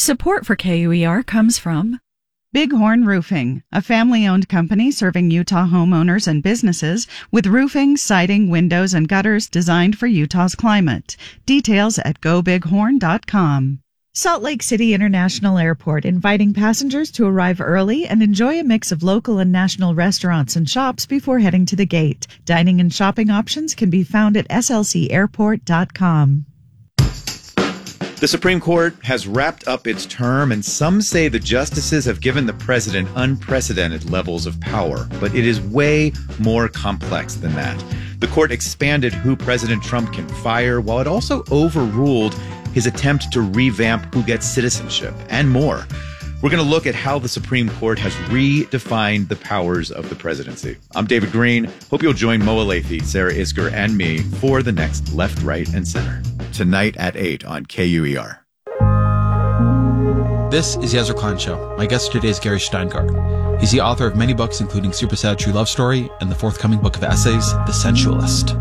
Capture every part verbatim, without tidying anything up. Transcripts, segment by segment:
Support for K U E R comes from Bighorn Roofing, a family-owned company serving Utah homeowners and businesses with roofing, siding, windows, and gutters designed for Utah's climate. Details at go bighorn dot com. Salt Lake City International Airport, inviting passengers to arrive early and enjoy a mix of local and national restaurants and shops before heading to the gate. Dining and shopping options can be found at s l c airport dot com. The Supreme Court has wrapped up its term, and some say the justices have given the president unprecedented levels of power. But it is way more complex than that. The court expanded who President Trump can fire, while it also overruled his attempt to revamp who gets citizenship, and more. We're going to look at how the Supreme Court has redefined the powers of the presidency. I'm David Green. Hope you'll join Mo Alethi, Sarah Isker, and me for the next Left, Right, and Center. Tonight at eight on K U E R. This is Yezer Klein Show. My guest today is Gary Shteyngart. He's the author of many books, including Super Sad True Love Story and the forthcoming book of essays, The Sensualist.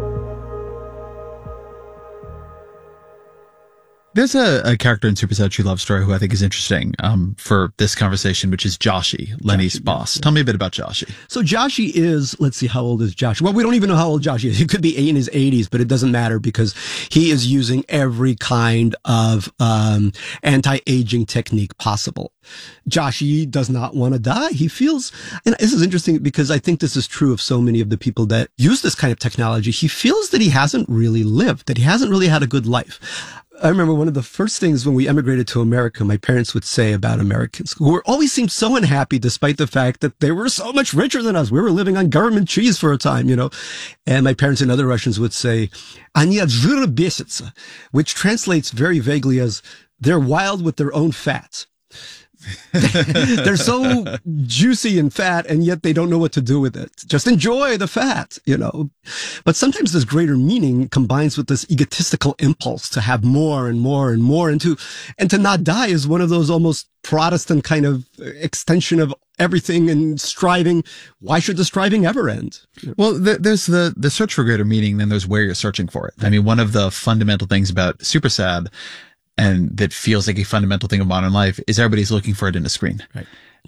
There's a, a character in Super Sad True Love Story who I think is interesting um, for this conversation, which is Joshi, Lenny's Joshi, boss. Yeah. Tell me a bit about Joshi. So Joshi is, let's see, how old is Joshi? Well, we don't even know how old Joshi is. He could be in his eighties, but it doesn't matter because he is using every kind of um, anti-aging technique possible. Joshi does not want to die. He feels, and this is interesting because I think this is true of so many of the people that use this kind of technology. He feels that he hasn't really lived, that he hasn't really had a good life. I remember one of the first things when we emigrated to America, my parents would say about Americans, who were always seemed so unhappy despite the fact that they were so much richer than us. We were living on government cheese for a time, you know. And my parents and other Russians would say, "Они от жира бесятся," which translates very vaguely as they're wild with their own fat. They're so juicy and fat, and yet they don't know what to do with it. Just enjoy the fat, you know. But sometimes this greater meaning combines with this egotistical impulse to have more and more and more, and to and to not die is one of those almost Protestant kind of extension of everything and striving. Why should the striving ever end? Well, there's the the search for greater meaning, then there's where you're searching for it. I mean, one of the fundamental things about Super Sad, and that feels like a fundamental thing of modern life, is everybody's looking for it in a screen. Right.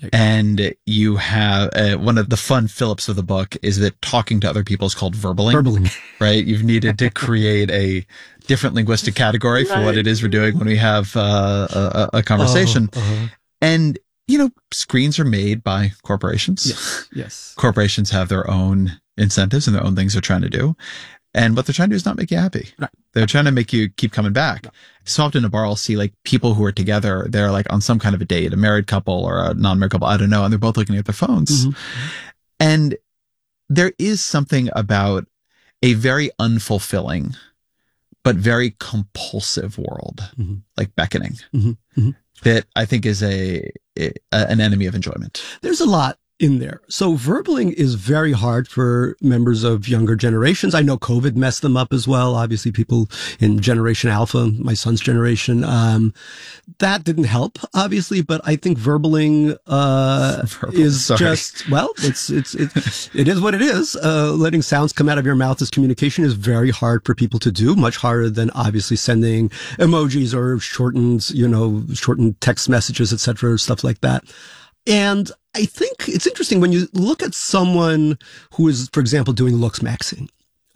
And you have, uh, one of the fun Phillips of the book is that talking to other people is called verbaling. Verbaling. Right? You've needed to create a different linguistic category for right. what it is we're doing when we have uh, a, a conversation. Uh, uh-huh. And, you know, screens are made by corporations. Yes. Yes. Corporations have their own incentives and their own things they're trying to do. And what they're trying to do is not make you happy. Right. They're trying to make you keep coming back. Right. So often in a bar, I'll see like people who are together. They're like on some kind of a date, a married couple or a non-married couple. I don't know. And they're both looking at their phones. Mm-hmm. And there is something about a very unfulfilling, but very compulsive world, mm-hmm. like beckoning, mm-hmm. Mm-hmm. that I think is a, a an enemy of enjoyment. There's a lot in there. So verbaling is very hard for members of younger generations. I know COVID messed them up as well. Obviously, people in Generation Alpha, my son's generation, um, that didn't help, obviously. But I think verbaling uh, Verbal, is sorry. just well, it's it's it, it is what it is. Uh, letting sounds come out of your mouth as communication is very hard for people to do. Much harder than obviously sending emojis or shortened, you know, shortened text messages, et cetera, stuff like that. And I think it's interesting when you look at someone who is, for example, doing looks maxing,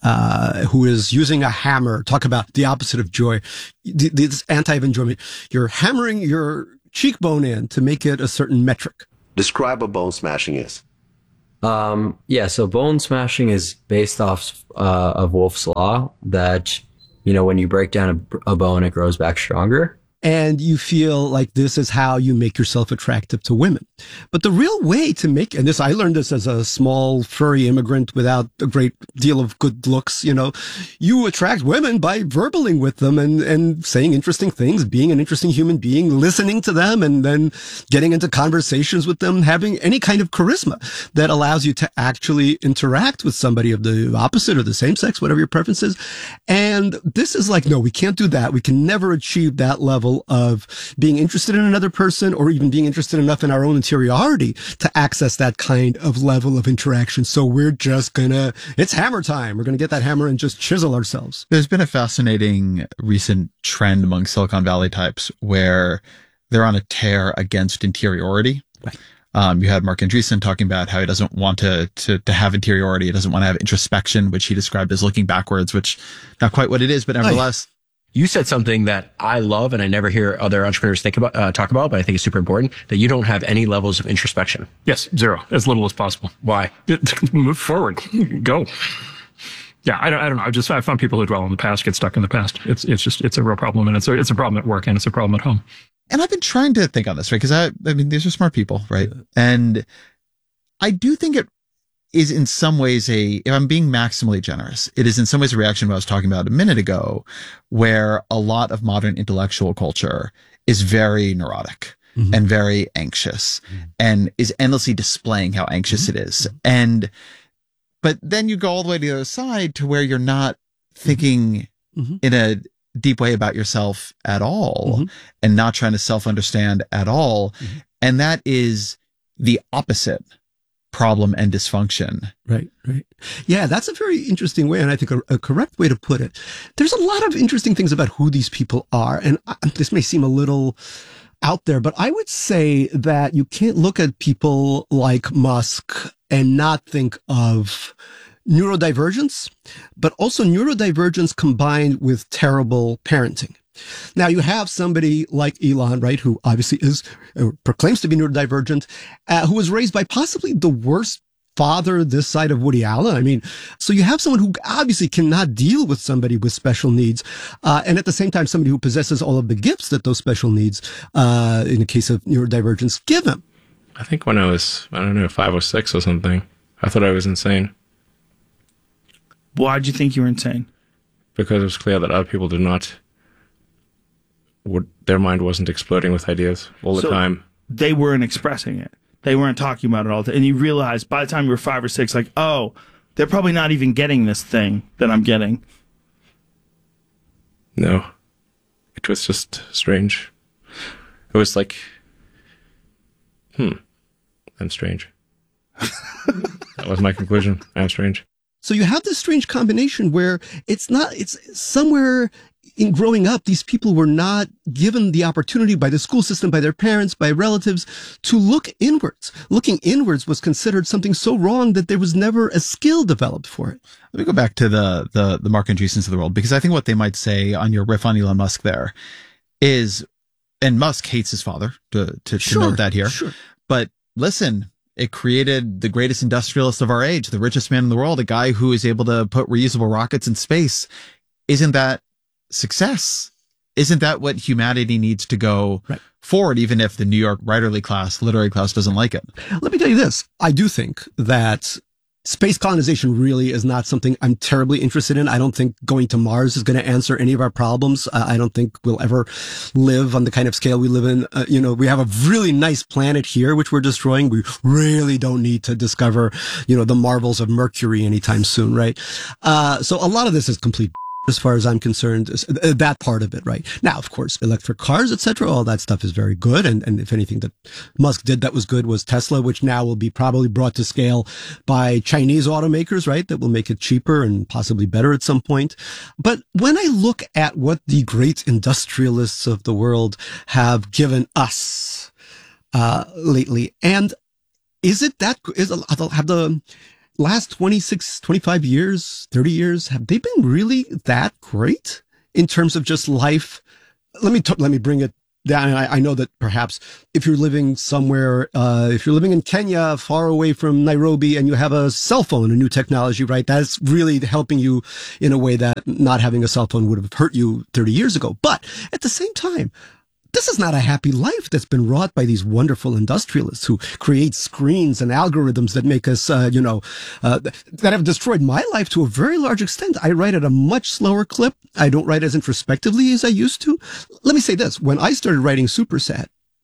uh, who is using a hammer, talk about the opposite of joy, this anti-enjoyment. You're hammering your cheekbone in to make it a certain metric. Describe what bone smashing is. Um, yeah, so bone smashing is based off uh, of Wolff's Law that, you know, when you break down a, a bone, it grows back stronger. And you feel like this is how you make yourself attractive to women. But the real way to make, and this, I learned this as a small furry immigrant without a great deal of good looks, you know, you attract women by verbaling with them and, and saying interesting things, being an interesting human being, listening to them, and then getting into conversations with them, having any kind of charisma that allows you to actually interact with somebody of the opposite or the same sex, whatever your preference is. And this is like, no, we can't do that. We can never achieve that level of being interested in another person or even being interested enough in our own interiority to access that kind of level of interaction. So we're just gonna, it's hammer time. We're gonna get that hammer and just chisel ourselves. There's been a fascinating recent trend among Silicon Valley types where they're on a tear against interiority. Right. Um, you had Mark Andreessen talking about how he doesn't want to, to, to have interiority. He doesn't want to have introspection, which he described as looking backwards, which not quite what it is, but nevertheless. You said something that I love and I never hear other entrepreneurs think about, uh, talk about, but I think is super important, that you don't have any levels of introspection. Yes, zero, as little as possible. Why? Move forward. Go. Yeah, I don't, I don't know. I just, I found people who dwell on the past get stuck in the past. It's, it's just, it's a real problem. And it's a, it's a problem at work and it's a problem at home. And I've been trying to think on this, right? Because I, I mean, these are smart people, right? And I do think it is in some ways a, if I'm being maximally generous, it is in some ways a reaction to what I was talking about a minute ago, where a lot of modern intellectual culture is very neurotic mm-hmm. and very anxious mm-hmm. and is endlessly displaying how anxious mm-hmm. it is. And, but then you go all the way to the other side to where you're not thinking mm-hmm. in a deep way about yourself at all mm-hmm. and not trying to self-understand at all. Mm-hmm. And that is the opposite problem and dysfunction. Right, right. Yeah, that's a very interesting way, and I think a, a correct way to put it. There's a lot of interesting things about who these people are, and I, this may seem a little out there, but I would say that you can't look at people like Musk and not think of neurodivergence, but also neurodivergence combined with terrible parenting. Now, you have somebody like Elon, right, who obviously is, uh, proclaims to be neurodivergent, uh, who was raised by possibly the worst father this side of Woody Allen. I mean, so you have someone who obviously cannot deal with somebody with special needs, uh, and at the same time, somebody who possesses all of the gifts that those special needs, uh, in the case of neurodivergence, give him. I think when I was, I don't know, five or six or something, I thought I was insane. Why'd you think you were insane? Because it was clear that other people did not, would, their mind wasn't exploding with ideas all the so time. They weren't expressing it. They weren't talking about it all the time. And you realize by the time you were five or six, like, oh, they're probably not even getting this thing that I'm getting. No. It was just strange. It was like, hmm, I'm strange. That was my conclusion. I'm strange. So you have this strange combination where it's not, it's somewhere in growing up, these people were not given the opportunity by the school system, by their parents, by relatives to look inwards. Looking inwards was considered something so wrong that there was never a skill developed for it. Let me go back to the, the, the Mark Andreessens of the world, because I think what they might say on your riff on Elon Musk there is, and Musk hates his father, to, to, sure, to note that here. Sure. But listen, it created the greatest industrialist of our age, the richest man in the world, a guy who is able to put reusable rockets in space. Isn't that success? Isn't that what humanity needs to go right. forward, even if the New York writerly class, literary class doesn't like it? Let me tell you this. I do think that space colonization really is not something I'm terribly interested in. I don't think going to Mars is going to answer any of our problems. Uh, I don't think we'll ever live on the kind of scale we live in. Uh, you know, we have a really nice planet here, which we're destroying. We really don't need to discover, you know, the marvels of Mercury anytime soon, right? Uh, so a lot of this is complete as far as I'm concerned, that part of it, right? Now, of course, electric cars, et cetera, all that stuff is very good. And, and if anything that Musk did that was good was Tesla, which now will be probably brought to scale by Chinese automakers, right? That will make it cheaper and possibly better at some point. But when I look at what the great industrialists of the world have given us, uh, lately, and is it that, is, have the, last twenty-six, twenty-five years, thirty years, have they been really that great in terms of just life? Let me, t- let me bring it down. I, I know that perhaps if you're living somewhere, uh, if you're living in Kenya, far away from Nairobi, and you have a cell phone, a new technology, right? That's really helping you in a way that not having a cell phone would have hurt you thirty years ago. But at the same time, this is not a happy life that's been wrought by these wonderful industrialists who create screens and algorithms that make us, uh, you know, uh, that have destroyed my life to a very large extent. I write at a much slower clip. I don't write as introspectively as I used to. Let me say this. When I started writing Supersat,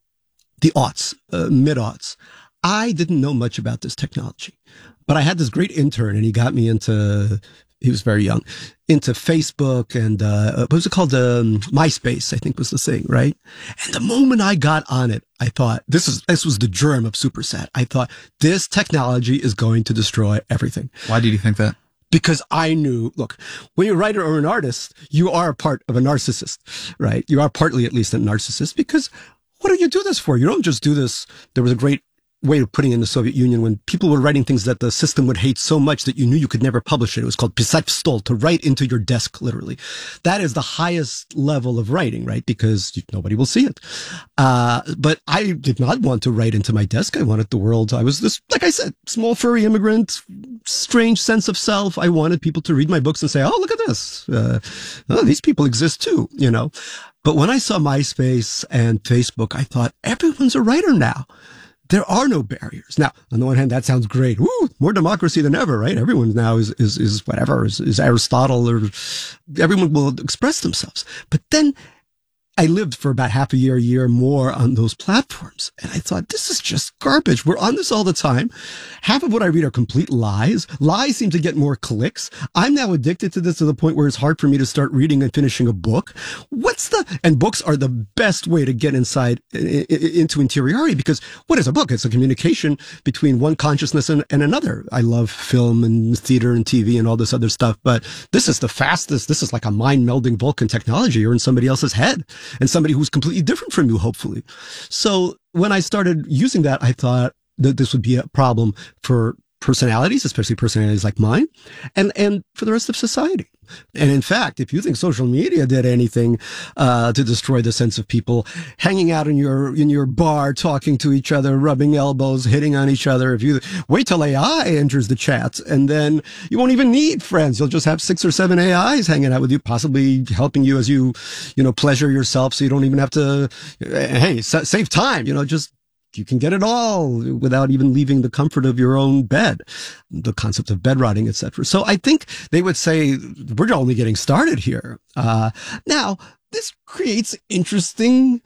the aughts, uh, mid-aughts, I didn't know much about this technology. But I had this great intern, and he got me into, he was very young, into Facebook and, uh, what was it called? Um, MySpace, I think was the thing, right? And the moment I got on it, I thought, this is, this was the germ of Supersat. I thought, this technology is going to destroy everything. Why did you think that? Because I knew, look, when you're a writer or an artist, you are a part of a narcissist, right? You are partly at least a narcissist, because what do you do this for? You don't just do this. There was a great way of putting it in the Soviet Union when people were writing things that the system would hate so much that you knew you could never publish it. It was called pisать в стол, to write into your desk, literally. That is the highest level of writing, right? Because nobody will see it. Uh, but I did not want to write into my desk. I wanted the world. I was this, like I said, small furry immigrant, strange sense of self. I wanted people to read my books and say, oh, look at this. Uh, oh, these people exist too, you know. But when I saw MySpace and Facebook, I thought, everyone's a writer now. There are no barriers. Now, on the one hand, that sounds great. Woo, more democracy than ever, right? Everyone now is, is, is whatever, is, is Aristotle, or everyone will express themselves. But then I lived for about half a year, a year more on those platforms. And I thought, this is just garbage. We're on this all the time. Half of what I read are complete lies. Lies seem to get more clicks. I'm now addicted to this to the point where it's hard for me to start reading and finishing a book. What's the, and books are the best way to get inside, into interiority, because what is a book? It's a communication between one consciousness and, and another. I love film and theater and T V and all this other stuff, but this is the fastest. This is like a mind melding Vulcan technology. You're in somebody else's head. And somebody who's completely different from you, hopefully. So when I started using that, I thought that this would be a problem for personalities, especially personalities like mine, and, and for the rest of society. And in fact, if you think social media did anything uh to destroy the sense of people hanging out in your in your bar, talking to each other, rubbing elbows, hitting on each other, if you wait till A I enters the chats, and then you won't even need friends. You'll just have six or seven A Is hanging out with you, possibly helping you as you, you know, pleasure yourself, so you don't even have to, hey, sa- save time, you know, just you can get it all without even leaving the comfort of your own bed, the concept of bed rotting, et cetera. So I think they would say we're only getting started here. Uh, now, this creates interesting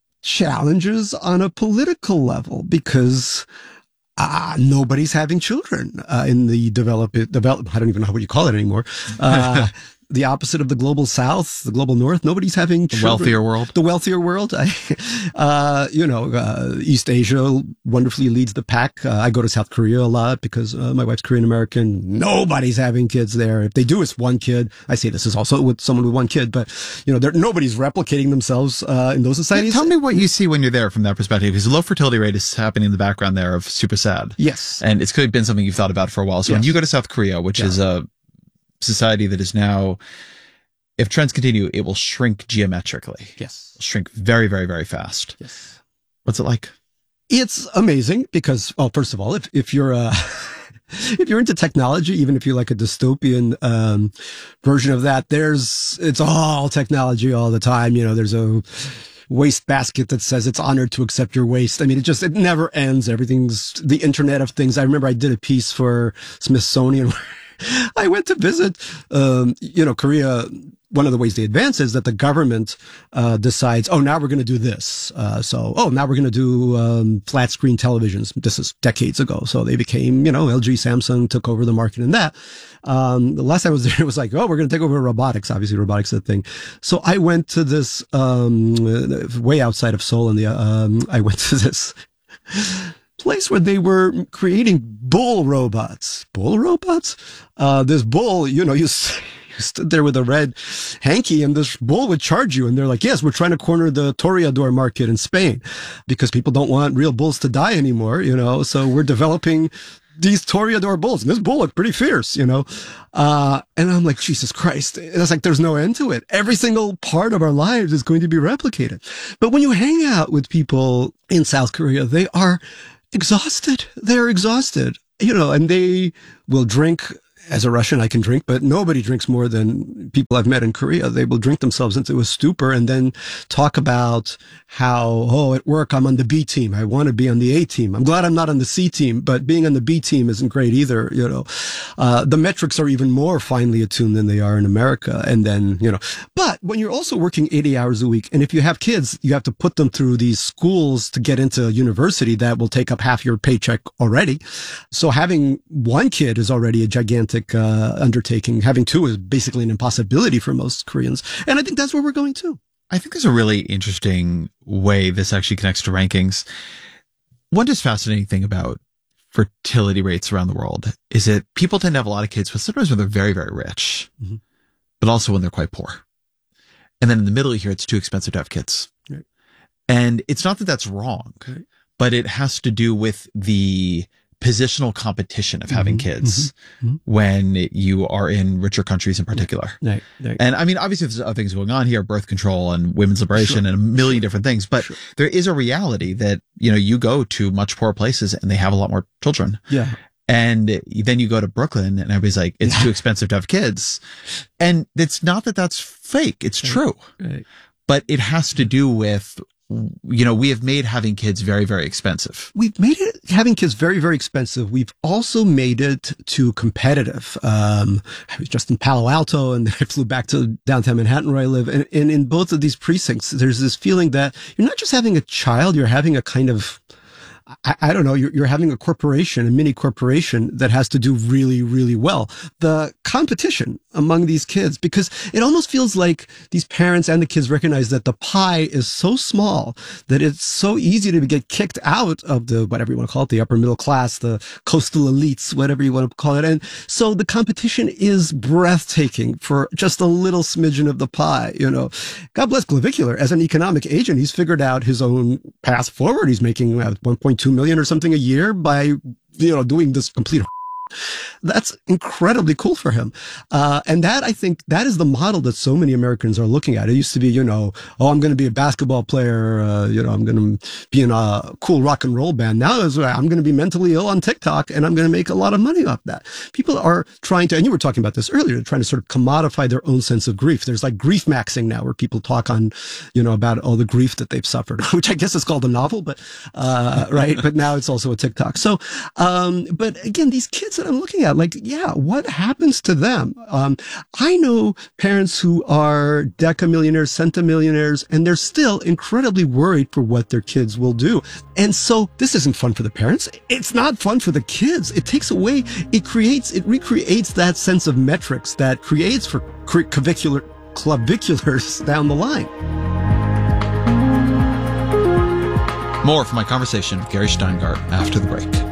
challenges on a political level because uh, nobody's having children uh, in the develop, develop. I don't even know what you call it anymore. Uh, the opposite of the global south, the global north. Nobody's having children. The wealthier world. The wealthier world. I, uh, you know, uh, East Asia wonderfully leads the pack. Uh, I go to South Korea a lot because uh, my wife's Korean American. Nobody's having kids there. If they do, it's one kid. I say this is also with someone with one kid, but you know, nobody's replicating themselves uh, in those societies. Tell me what you see when you're there from that perspective, because the low fertility rate is happening in the background there of super sad. Yes. And it's clearly been something you've thought about for a while. So yes. When you go to South Korea, which yeah. is a society that is now, if trends continue, it will shrink geometrically. Yes. It'll shrink very, very, very fast. Yes. What's it like? It's amazing because, well, first of all, if, if you're, uh, if you're into technology, even if you're like a dystopian, um, version of that, there's, it's all technology all the time. You know, there's a waste basket that says it's honored to accept your waste. I mean, it just, it never ends. Everything's the Internet of Things. I remember I did a piece for Smithsonian. I went to visit, um, you know, Korea. One of the ways they advance is that the government uh, decides, oh, now we're going to do this. Uh, so, oh, now we're going to do um, flat screen televisions. This is decades ago. So they became, you know, L G, Samsung took over the market in that. Um, the last time I was there, it was like, oh, we're going to take over robotics. Obviously, robotics is a thing. So I went to this um, way outside of Seoul, and the um, I went to this place where they were creating bull robots. Bull robots? Uh, this bull, you know, you, you stood there with a red hanky and this bull would charge you. And they're like, yes, we're trying to corner the toreador market in Spain because people don't want real bulls to die anymore, you know, so we're developing these toreador bulls. And this bull looked pretty fierce, you know. Uh, and I'm like, Jesus Christ. It's like there's no end to it. Every single part of our lives is going to be replicated. But when you hang out with people in South Korea, they are exhausted. They're exhausted, you know, and they will drink. As a Russian, I can drink, but nobody drinks more than people I've met in Korea. They will drink themselves into a stupor and then talk about how, oh, at work, I'm on the B team. I want to be on the A team. I'm glad I'm not on the C team, but being on the B team isn't great either. You know, uh, the metrics are even more finely attuned than they are in America. And then, you know, but when you're also working eighty hours a week, and if you have kids, you have to put them through these schools to get into a university that will take up half your paycheck already. So having one kid is already a gigantic Uh, undertaking. Having two is basically an impossibility for most Koreans. And I think that's where we're going to. I think there's a really interesting way this actually connects to rankings. One just fascinating thing about fertility rates around the world is that people tend to have a lot of kids, but sometimes when they're very, very rich, mm-hmm. but also when they're quite poor. And then in the middle here, it's too expensive to have kids. Right. And it's not that that's wrong, but it has to do with the positional competition of having mm-hmm, kids mm-hmm, when you are in richer countries in particular. Right, right. And I mean, obviously there's other things going on here, birth control and women's liberation sure. and a million sure. different things, but sure. there is a reality that, you know, you go to much poorer places and they have a lot more children. Yeah. And then you go to Brooklyn and everybody's like, it's yeah. too expensive to have kids. And it's not that that's fake. It's right, true. Right. But it has to do with, you know, we have made having kids very, very expensive. We've made it having kids very, very expensive. We've also made it too competitive. Um, I was just in Palo Alto and I flew back to downtown Manhattan where I live. And, and in both of these precincts, there's this feeling that you're not just having a child, you're having a kind of, I, I don't know, you're, you're having a corporation, a mini corporation that has to do really, really well. The competition among these kids, because it almost feels like these parents and the kids recognize that the pie is so small that it's so easy to get kicked out of the, whatever you want to call it, the upper middle class, the coastal elites, whatever you want to call it. And so the competition is breathtaking for just a little smidgen of the pie, you know. God bless Clavicular. As an economic agent, he's figured out his own path forward. He's making uh, one point two million or something a year by, you know, doing this complete. That's incredibly cool for him. Uh, and that, I think, that is the model that so many Americans are looking at. It used to be, you know, oh, I'm going to be a basketball player. Uh, you know, I'm going to be in a cool rock and roll band. Now it's, I'm going to be mentally ill on TikTok and I'm going to make a lot of money off that. People are trying to, and you were talking about this earlier, trying to sort of commodify their own sense of grief. There's like grief maxing now where people talk on, you know, about all the grief that they've suffered, which I guess is called a novel, but, uh, right. But now it's also a TikTok. So, um, but again, these kids that I'm looking at, like, yeah, what happens to them? Um, I know parents who are decamillionaires, centimillionaires, and they're still incredibly worried for what their kids will do. And so this isn't fun for the parents. It's not fun for the kids. It takes away, it creates, it recreates that sense of metrics that creates for clavicular, claviculars down the line. More from my conversation with Gary Shteyngart after the break.